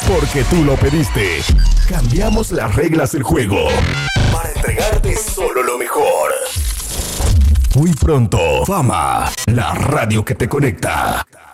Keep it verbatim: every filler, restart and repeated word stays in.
Porque tú lo pediste. Cambiamos las reglas del juego para entregarte solo lo mejor. Muy pronto, Fama, la radio que te conecta.